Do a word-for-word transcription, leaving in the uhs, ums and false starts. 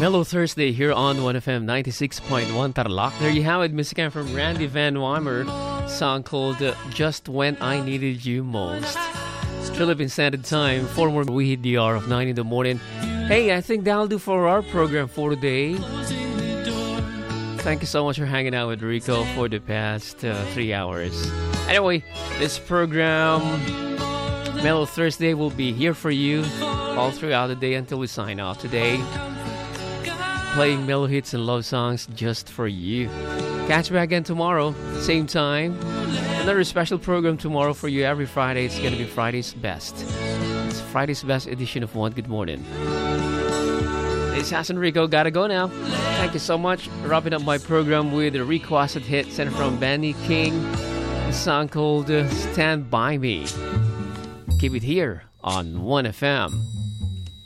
Mellow Thursday here on one F M ninety-six point one Tarlac. There you have it, music from Randy Van Weimer, song called uh, Just When I Needed You Most. Philippine Standard Time, four more we hit the hour of nine in the morning. Hey, I think that'll do for our program for today. Thank you so much for hanging out with Rico for the past uh, three hours. Anyway, this program, Mellow Thursday, will be here for you all throughout the day until we sign off today. Playing mellow hits and love songs just for you. Catch me again tomorrow, same time. Another special program tomorrow for you every Friday. It's going to be Friday's Best. It's Friday's Best edition of One Good Morning. This is Hassan Rico. Gotta go now. Thank you so much. Wrapping up my program with a requested hit sent from Benny King. A song called uh, Stand By Me. Keep it here on one F M.